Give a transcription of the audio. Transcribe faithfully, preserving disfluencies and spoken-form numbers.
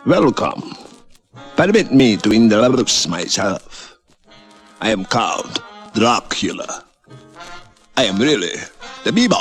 Welcome. Permit me to introduce myself. I am Count Dracula. I am really the Bebo.